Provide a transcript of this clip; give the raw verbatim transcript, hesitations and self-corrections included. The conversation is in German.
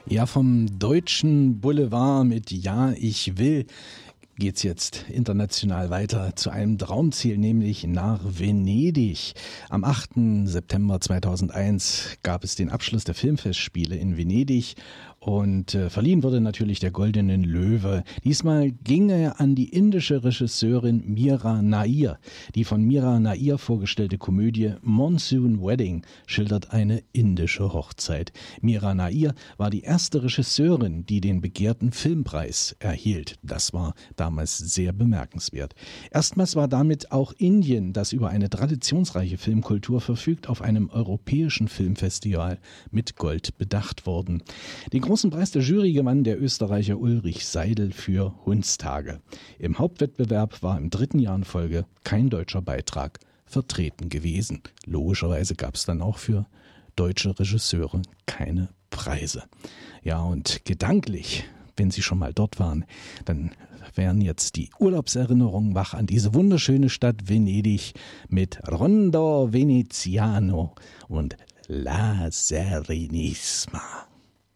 Ja, vom deutschen Boulevard mit Ja, ich will geht's jetzt international weiter zu einem Traumziel, nämlich nach Venedig. Am achten September zweitausendeins gab es den Abschluss der Filmfestspiele in Venedig und äh, verliehen wurde natürlich der Goldenen Löwe. Diesmal ging er an die indische Regisseurin Mira Nair. Die von Mira Nair vorgestellte Komödie Monsoon Wedding schildert eine indische Hochzeit. Mira Nair war die erste Regisseurin, die den begehrten Filmpreis erhielt. Das war damals sehr bemerkenswert. Erstmals war damit auch Indien, das über eine traditionsreiche Filmkultur verfügt, auf einem europäischen Filmfestival mit Gold bedacht worden. Den großen Preis der Jury gewann der Österreicher Ulrich Seidel für Hundstage. Im Hauptwettbewerb war im dritten Jahr in Folge kein deutscher Beitrag vertreten gewesen. Logischerweise gab es dann auch für deutsche Regisseure keine Preise. Ja, und gedanklich, wenn Sie schon mal dort waren, dann wären jetzt die Urlaubserinnerungen wach an diese wunderschöne Stadt Venedig mit Rondo Veneziano und La Serenissima.